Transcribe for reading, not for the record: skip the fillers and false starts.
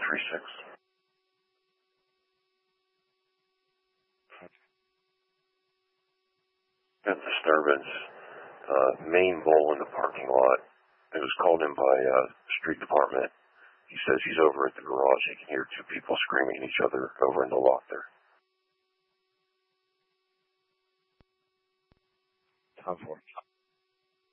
36. That disturbance, main bowl in the parking lot. It was called in by street department. He says he's over at the garage. He can hear two people screaming at each other over in the lot there. 10-4.